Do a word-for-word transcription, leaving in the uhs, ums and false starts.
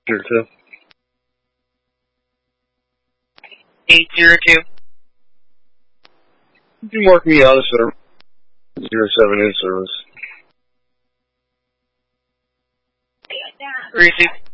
Zero two. Eight zero two. You can mark me out of service. Zero seven in service. Receive.